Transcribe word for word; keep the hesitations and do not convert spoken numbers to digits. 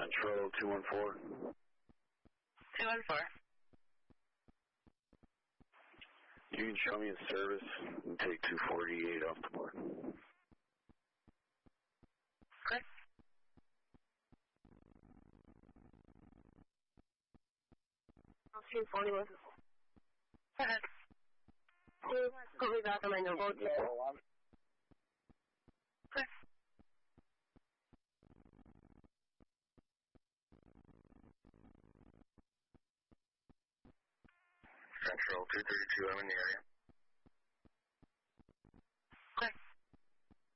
Central two one four. two one four. You can show me in service and take two forty-eight off the board. Okay. two forty-one. Go ahead. Put me back on my notebook. Okay. Central two thirty-two, I'm in the area.